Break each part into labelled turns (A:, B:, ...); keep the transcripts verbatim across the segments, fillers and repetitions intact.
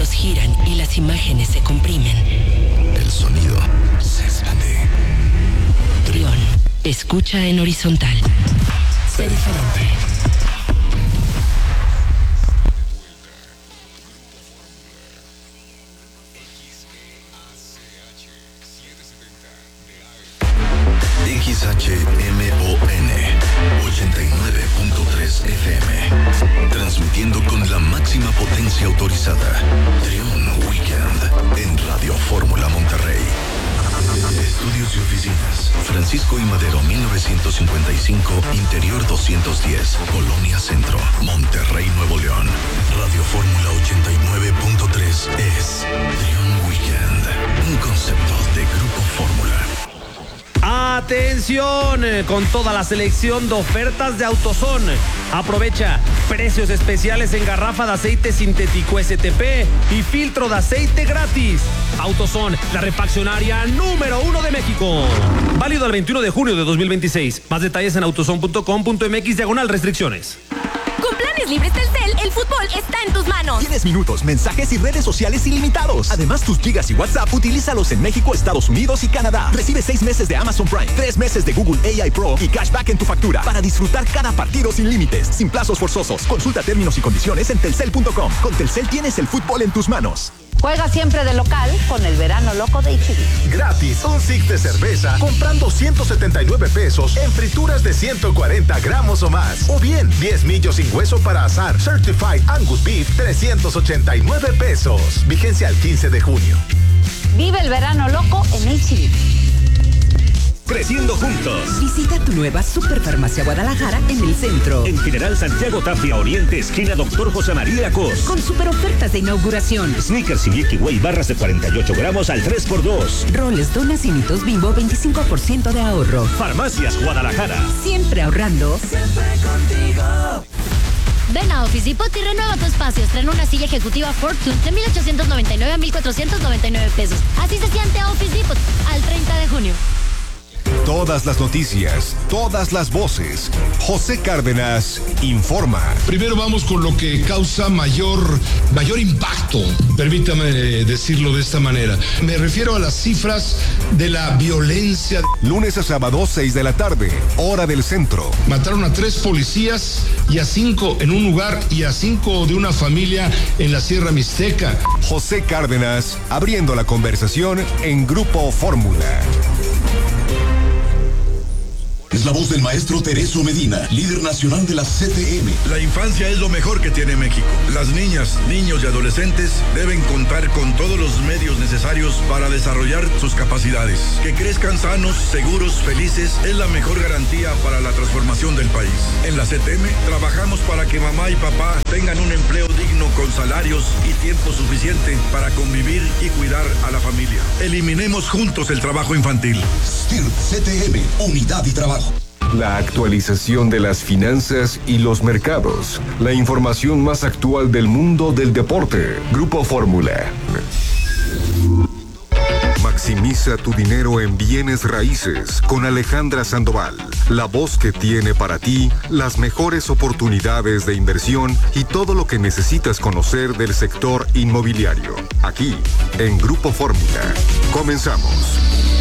A: asientos giran y las imágenes se comprimen.
B: El sonido se expande.
A: Trión, escucha en horizontal. Sé diferente.
B: X H M O N ochenta y nueve punto tres F M, transmitiendo con la máxima potencia autorizada. Trión Weekend en Radio Fórmula Monterrey. Estudios y oficinas. Francisco y Madero mil novecientos cincuenta y cinco, Interior doscientos diez, Colonia Centro, Monterrey, Nuevo León. Radio Fórmula ochenta y nueve punto tres es Trión Weekend, un concepto de Grupo Fórmula.
C: Atención, con toda la selección de ofertas de AutoZone. Aprovecha precios especiales en garrafa de aceite sintético S T P y filtro de aceite gratis. AutoZone, la refaccionaria número uno de México. Válido al veintiuno de junio de dos mil veintiséis. Más detalles en autozone punto com punto m x diagonal restricciones.
D: Con planes libres Telcel, el fútbol está en tus manos.
E: Tienes minutos, mensajes y redes sociales ilimitados. Además, tus gigas y WhatsApp, utilízalos en México, Estados Unidos y Canadá. Recibe seis meses de Amazon Prime, tres meses de Google A I Pro y cashback en tu factura para disfrutar cada partido sin límites, sin plazos forzosos. Consulta términos y condiciones en telcel punto com. Con Telcel tienes el fútbol en tus manos.
F: Juega siempre de local con el verano loco de H E B.
G: Gratis, un six de cerveza comprando ciento setenta y nueve pesos en frituras de ciento cuarenta gramos o más. O bien, diez millos sin hueso para asar Certified Angus Beef, trescientos ochenta y nueve pesos. Vigencia al quince de junio.
F: Vive el verano loco en H E B.
H: Creciendo juntos.
I: Visita tu nueva Superfarmacia Guadalajara en el centro.
H: En General Santiago Tapia Oriente, esquina Doctor José María Cos.
I: Con super ofertas de inauguración.
H: Snickers y Milky Way barras de cuarenta y ocho gramos al tres por dos.
I: Roles, donas y mitos Bimbo, veinticinco por ciento de ahorro.
H: Farmacias Guadalajara.
I: Siempre ahorrando.
D: Siempre contigo. Ven a Office Depot y renueva tu espacio. Estrena una silla ejecutiva Fortune de mil ochocientos noventa y nueve a mil cuatrocientos noventa y nueve pesos. Así se siente Office Depot al treinta de junio.
J: Todas las noticias, todas las voces. José Cárdenas informa.
K: Primero vamos con lo que causa mayor, mayor impacto, permítame decirlo de esta manera. Me refiero a las cifras de la violencia.
J: Lunes a sábado, seis de la tarde, hora del centro.
K: Mataron a tres policías y a cinco en un lugar y a cinco de una familia en la Sierra Mixteca.
J: José Cárdenas, abriendo la conversación en Grupo Fórmula.
L: Es la voz del maestro Tereso Medina, líder nacional de la C T M.
M: La infancia es lo mejor que tiene México. Las niñas, niños y adolescentes deben contar con todos los medios necesarios para desarrollar sus capacidades. Que crezcan sanos, seguros, felices es la mejor garantía para la transformación del país. En la C T M trabajamos para que mamá y papá tengan un empleo digno con salarios y tiempo suficiente para convivir y cuidar a la familia. Eliminemos juntos el trabajo infantil.
L: S T I R C T M, unidad y trabajo.
J: La actualización de las finanzas y los mercados. La información más actual del mundo del deporte. Grupo Fórmula. Maximiza tu dinero en bienes raíces con Alejandra Sandoval, la voz que tiene para ti las mejores oportunidades de inversión y todo lo que necesitas conocer del sector inmobiliario. Aquí, en Grupo Fórmula. Comenzamos.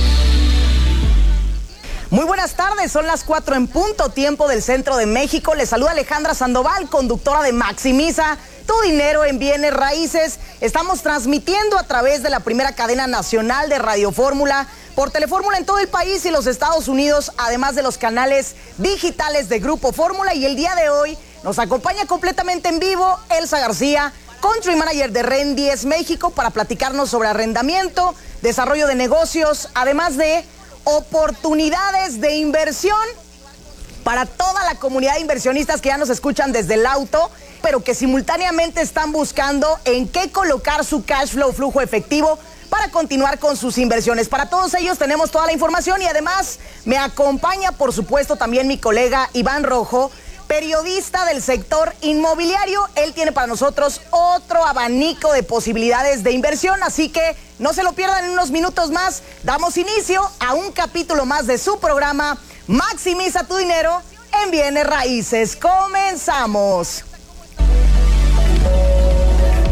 N: Muy buenas tardes, son las cuatro en punto, tiempo del centro de México. Les saluda Alejandra Sandoval, conductora de Maximiza tu dinero en bienes raíces. Estamos transmitiendo a través de la primera cadena nacional de Radio Fórmula, por Telefórmula en todo el país y los Estados Unidos, además de los canales digitales de Grupo Fórmula. Y el día de hoy nos acompaña completamente en vivo Elsa García, Country Manager de REN diez México, para platicarnos sobre arrendamiento, desarrollo de negocios, además de oportunidades de inversión para toda la comunidad de inversionistas que ya nos escuchan desde el auto, pero que simultáneamente están buscando en qué colocar su cash flow, flujo efectivo, para continuar con sus inversiones. Para todos ellos tenemos toda la información y además me acompaña, por supuesto, también mi colega Iván Rojo, periodista del sector inmobiliario. Él tiene para nosotros otro abanico de posibilidades de inversión, así que no se lo pierdan. En unos minutos más damos inicio a un capítulo más de su programa Maximiza tu dinero en bienes raíces. Comenzamos.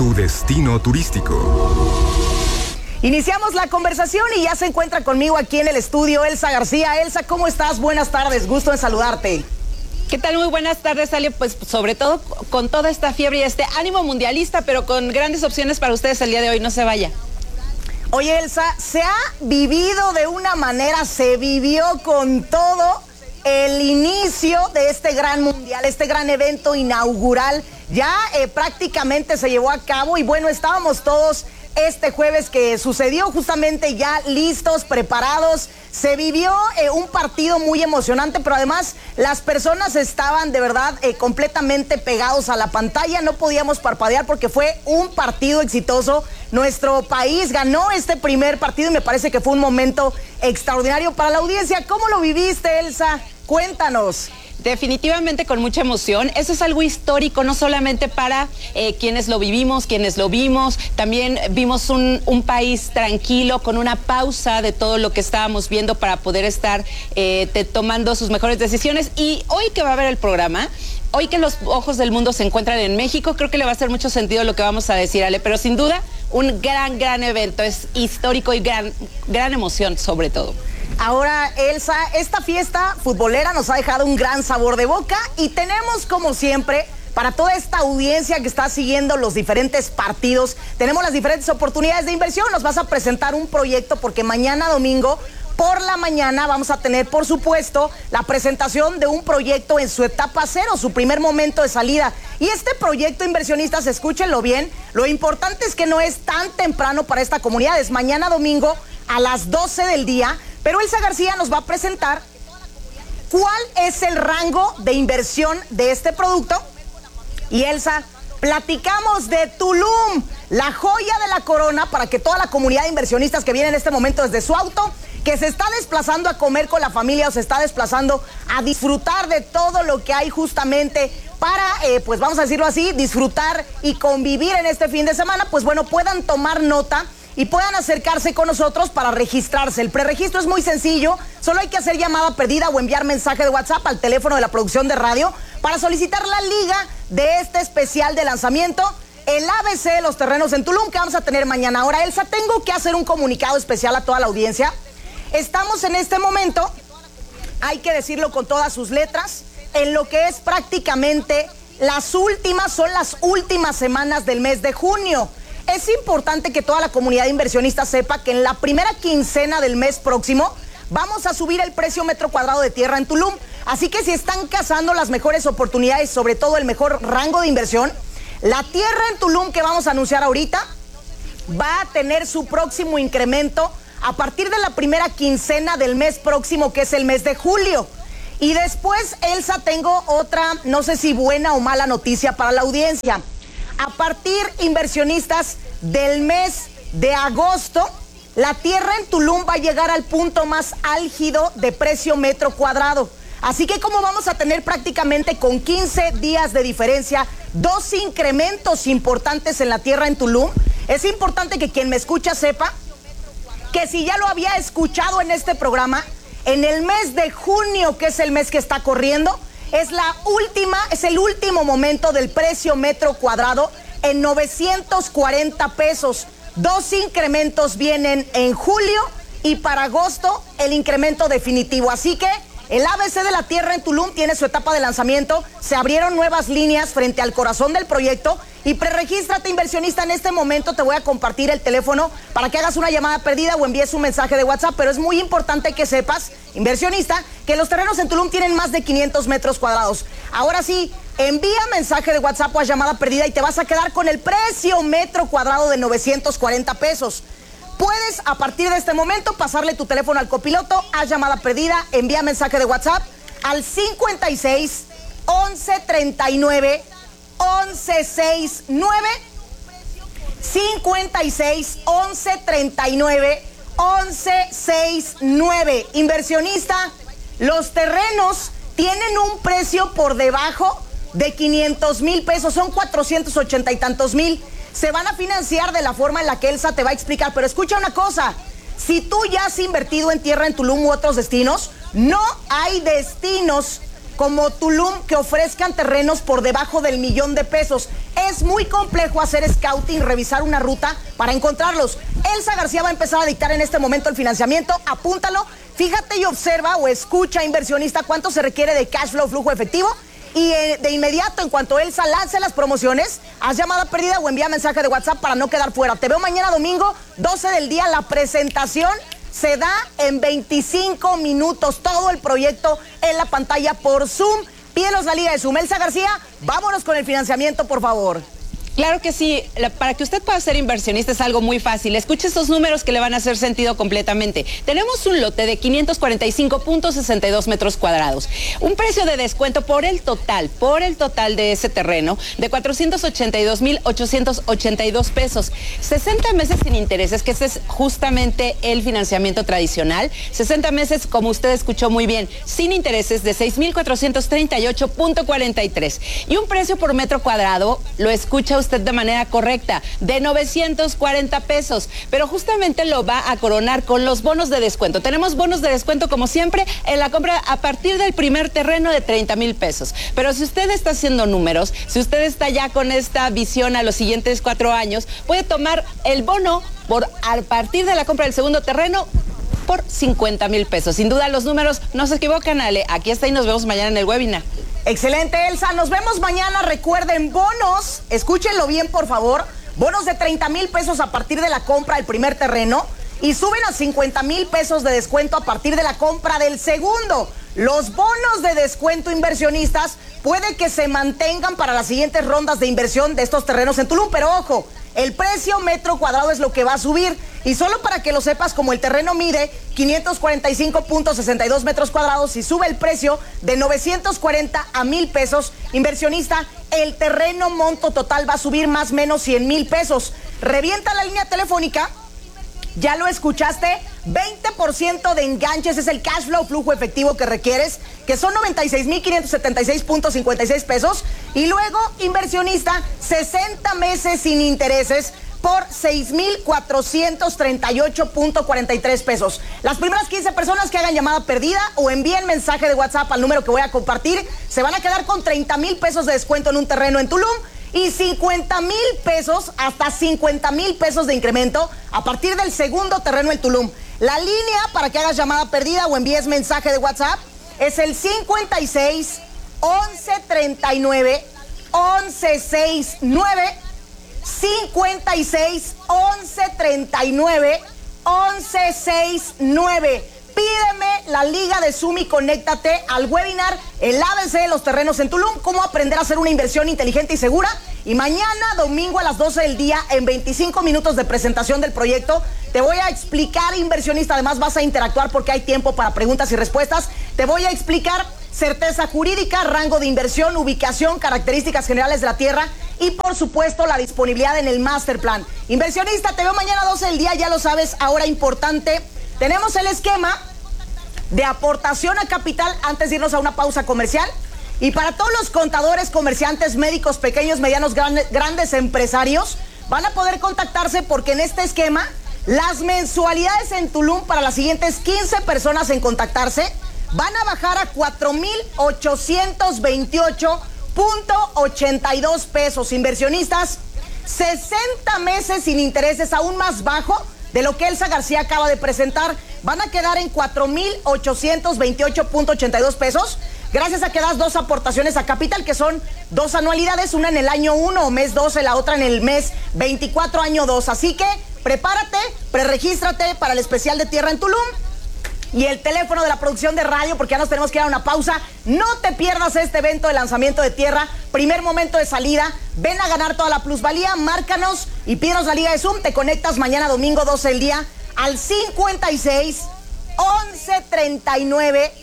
J: tu destino turístico.
N: Iniciamos la conversación y ya se encuentra conmigo aquí en el estudio Elsa García. Elsa, ¿cómo estás? Buenas tardes, gusto en saludarte.
O: ¿Qué tal? Muy buenas tardes, Ale. Pues sobre todo con toda esta fiebre y este ánimo mundialista, pero con grandes opciones para ustedes el día de hoy. No se vaya.
N: Oye, Elsa, se ha vivido de una manera, se vivió con todo el inicio de este gran mundial, este gran evento inaugural. Ya eh, prácticamente se llevó a cabo y bueno, estábamos todos este jueves que sucedió justamente ya listos, preparados. Se vivió eh, un partido muy emocionante, pero además las personas estaban de verdad eh, completamente pegados a la pantalla. No podíamos parpadear porque fue un partido exitoso. Nuestro país ganó este primer partido y me parece que fue un momento extraordinario para la audiencia. ¿Cómo lo viviste, Elsa? Cuéntanos.
O: Definitivamente con mucha emoción. Eso es algo histórico, no solamente para eh, quienes lo vivimos, quienes lo vimos. También vimos un, un país tranquilo, con una pausa de todo lo que estábamos viendo para poder estar eh, te, tomando sus mejores decisiones. Y hoy que va a haber el programa, hoy que los ojos del mundo se encuentran en México, creo que le va a hacer mucho sentido lo que vamos a decir, Ale. Pero sin duda, un gran, gran evento. Es histórico y gran, gran emoción, sobre todo.
N: Ahora, Elsa, esta fiesta futbolera nos ha dejado un gran sabor de boca y tenemos, como siempre, para toda esta audiencia que está siguiendo los diferentes partidos, tenemos las diferentes oportunidades de inversión. Nos vas a presentar un proyecto porque mañana domingo, por la mañana, vamos a tener, por supuesto, la presentación de un proyecto en su etapa cero, su primer momento de salida. Y este proyecto, inversionistas, escúchenlo bien, lo importante es que no es tan temprano para esta comunidad, es mañana domingo a las doce del día. Pero Elsa García nos va a presentar cuál es el rango de inversión de este producto. Y Elsa, platicamos de Tulum, la joya de la corona, para que toda la comunidad de inversionistas que viene en este momento desde su auto, que se está desplazando a comer con la familia o se está desplazando a disfrutar de todo lo que hay justamente para, eh, pues vamos a decirlo así, disfrutar y convivir en este fin de semana, pues bueno, puedan tomar nota y puedan acercarse con nosotros para registrarse. El preregistro es muy sencillo, solo hay que hacer llamada perdida o enviar mensaje de WhatsApp al teléfono de la producción de radio para solicitar la liga de este especial de lanzamiento, el A B C de los terrenos en Tulum, que vamos a tener mañana. Ahora, Elsa, tengo que hacer un comunicado especial a toda la audiencia. Estamos en este momento, hay que decirlo con todas sus letras, en lo que es prácticamente las últimas, son las últimas semanas del mes de junio. Es importante que toda la comunidad de inversionistas sepa que en la primera quincena del mes próximo vamos a subir el precio metro cuadrado de tierra en Tulum. Así que si están cazando las mejores oportunidades, sobre todo el mejor rango de inversión, la tierra en Tulum que vamos a anunciar ahorita va a tener su próximo incremento a partir de la primera quincena del mes próximo, que es el mes de julio. Y después, Elsa, tengo otra, no sé si buena o mala noticia para la audiencia. A partir, inversionistas, del mes de agosto, la tierra en Tulum va a llegar al punto más álgido de precio metro cuadrado. Así que como vamos a tener prácticamente con quince días de diferencia dos incrementos importantes en la tierra en Tulum, es importante que quien me escucha sepa que si ya lo había escuchado en este programa, en el mes de junio, que es el mes que está corriendo, es la última, es el último momento del precio metro cuadrado en novecientos cuarenta pesos. Dos incrementos vienen en julio y para agosto el incremento definitivo. Así que el A B C de la tierra en Tulum tiene su etapa de lanzamiento. Se abrieron nuevas líneas frente al corazón del proyecto. Y preregístrate, inversionista, en este momento te voy a compartir el teléfono para que hagas una llamada perdida o envíes un mensaje de WhatsApp, pero es muy importante que sepas, inversionista, que los terrenos en Tulum tienen más de quinientos metros cuadrados. Ahora sí, envía mensaje de WhatsApp o a llamada perdida y te vas a quedar con el precio metro cuadrado de novecientos cuarenta pesos. Puedes, a partir de este momento, pasarle tu teléfono al copiloto, haz llamada perdida, envía mensaje de WhatsApp al cincuenta y seis, once, treinta y nueve, once, sesenta y nueve, cincuenta y seis, once, treinta y nueve, once, sesenta y nueve. Inversionista, los terrenos tienen un precio por debajo de quinientos mil pesos, son cuatrocientos ochenta y tantos mil. Se van a financiar de la forma en la que Elsa te va a explicar, pero escucha una cosa, si tú ya has invertido en tierra en Tulum u otros destinos, no hay destinos como Tulum que ofrezcan terrenos por debajo del millón de pesos. Es muy complejo hacer scouting, revisar una ruta para encontrarlos. Elsa García va a empezar a dictar en este momento el financiamiento. Apúntalo, fíjate y observa o escucha, inversionista, cuánto se requiere de cash flow, flujo efectivo. Y eh, de inmediato, en cuanto Elsa lance las promociones, haz llamada perdida o envía mensaje de WhatsApp para no quedar fuera. Te veo mañana domingo, doce del día. La presentación se da en veinticinco minutos. Todo el proyecto en la pantalla por Zoom. Pídenos la liga de Zoom. Elsa García, vámonos con el financiamiento, por favor.
O: Claro que sí, para que usted pueda ser inversionista es algo muy fácil. Escuche estos números que le van a hacer sentido completamente. Tenemos un lote de quinientos cuarenta y cinco punto sesenta y dos metros cuadrados. Un precio de descuento por el total, por el total de ese terreno, de cuatrocientos ochenta y dos mil ochocientos ochenta y dos pesos. sesenta meses sin intereses, que ese es justamente el financiamiento tradicional. sesenta meses, como usted escuchó muy bien, sin intereses de seis mil cuatrocientos treinta y ocho punto cuarenta y tres. Y un precio por metro cuadrado, lo escucha usted de manera correcta, de novecientos cuarenta pesos, pero justamente lo va a coronar con los bonos de descuento. Tenemos bonos de descuento como siempre en la compra a partir del primer terreno de treinta mil pesos, pero si usted está haciendo números, si usted está ya con esta visión a los siguientes cuatro años, puede tomar el bono por a partir de la compra del segundo terreno por cincuenta mil pesos. Sin duda los números no se equivocan, Ale. Aquí está y nos vemos mañana en el webinar.
N: Excelente, Elsa. Nos vemos mañana. Recuerden, bonos, escúchenlo bien, por favor. Bonos de treinta mil pesos a partir de la compra del primer terreno y suben a cincuenta mil pesos de descuento a partir de la compra del segundo. Los bonos de descuento, inversionistas, puede que se mantengan para las siguientes rondas de inversión de estos terrenos en Tulum, pero ojo, el precio metro cuadrado es lo que va a subir. Y solo para que lo sepas, como el terreno mide quinientos cuarenta y cinco punto sesenta y dos metros cuadrados y sube el precio de novecientos cuarenta a mil pesos, inversionista, el terreno monto total va a subir más o menos cien mil pesos. Revienta la línea telefónica, ya lo escuchaste, veinte por ciento de enganches es el cash flow, flujo efectivo que requieres, que son noventa y seis mil quinientos setenta y seis punto cincuenta y seis pesos. Y luego, inversionista, sesenta meses sin intereses por seis mil cuatrocientos treinta y ocho punto cuarenta y tres pesos. Las primeras quince personas que hagan llamada perdida o envíen mensaje de WhatsApp al número que voy a compartir, se van a quedar con treinta mil pesos de descuento en un terreno en Tulum y cincuenta mil pesos, hasta cincuenta mil pesos de incremento a partir del segundo terreno en Tulum. La línea para que hagas llamada perdida o envíes mensaje de WhatsApp es el cincuenta y seis, once treinta y nueve, once sesenta y nueve, cincuenta y seis, once treinta y nueve, once sesenta y nueve. Pídeme la liga de Zoom y conéctate al webinar El A B C de los terrenos en Tulum, cómo aprender a hacer una inversión inteligente y segura. Y mañana, domingo a las doce del día, en veinticinco minutos de presentación del proyecto, te voy a explicar, inversionista, además vas a interactuar porque hay tiempo para preguntas y respuestas. Te voy a explicar certeza jurídica, rango de inversión, ubicación, características generales de la tierra y, por supuesto, la disponibilidad en el master plan. Inversionista, te veo mañana a doce del día, ya lo sabes. Ahora, importante, tenemos el esquema de aportación a capital antes de irnos a una pausa comercial. Y para todos los contadores, comerciantes, médicos, pequeños, medianos, grandes, grandes empresarios, van a poder contactarse porque en este esquema las mensualidades en Tulum para las siguientes quince personas en contactarse van a bajar a cuatro mil ochocientos veintiocho punto ochenta y dos pesos. Inversionistas, sesenta meses sin intereses, aún más bajo de lo que Elsa García acaba de presentar. Van a quedar en cuatro mil ochocientos veintiocho punto ochenta y dos pesos, gracias a que das dos aportaciones a capital, que son dos anualidades, una en el año uno o mes doce, la otra en el mes veinticuatro, año dos. Así que prepárate, preregístrate para el especial de tierra en Tulum. Y el teléfono de la producción de radio, porque ya nos tenemos que ir a una pausa. No te pierdas este evento de lanzamiento de tierra, primer momento de salida. Ven a ganar toda la plusvalía, márcanos y pídenos la liga de Zoom. Te conectas mañana domingo doce del día al cincuenta y seis, once treinta y nueve,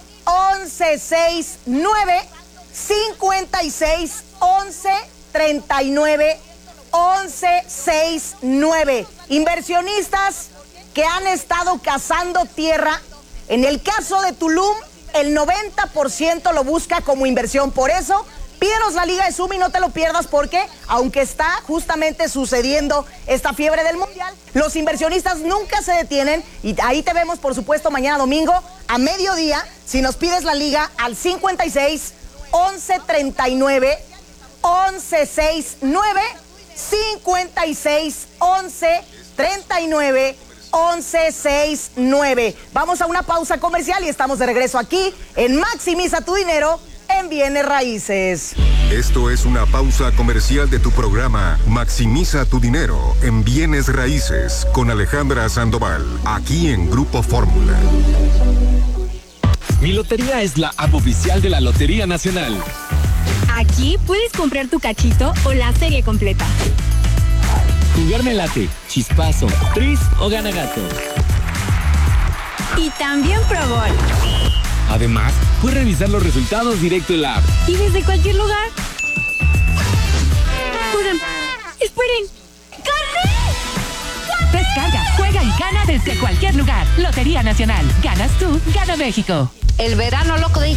N: once sesenta y nueve, cincuenta y seis, once treinta y nueve, once sesenta y nueve. Inversionistas que han estado cazando tierra, en el caso de Tulum, el noventa por ciento lo busca como inversión. Por eso, pídenos la liga de Zoom y no te lo pierdas, porque aunque está justamente sucediendo esta fiebre del mundial, los inversionistas nunca se detienen. Y ahí te vemos, por supuesto, mañana domingo a mediodía, si nos pides la liga al cincuenta y seis, once treinta y nueve, once sesenta y nueve, cincuenta y seis once treinta y nueve once sesenta y nueve. Vamos a una pausa comercial y estamos de regreso aquí en Maximiza tu dinero en bienes raíces.
J: Esto es una pausa comercial de tu programa Maximiza tu dinero en bienes raíces con Alejandra Sandoval, aquí en Grupo Fórmula.
P: Mi Lotería es la app oficial de la Lotería Nacional.
Q: Aquí puedes comprar tu cachito o la serie completa.
P: Jugar me late, chispazo, tris o gana gato.
Q: Y también Pro Gol.
P: Además, puedes revisar los resultados directo en la app.
Q: Y desde cualquier lugar. Oigan, esperen. ¡Gané!
R: Descarga, juega y gana desde cualquier lugar. Lotería Nacional. Ganas tú, gana México.
F: El verano loco de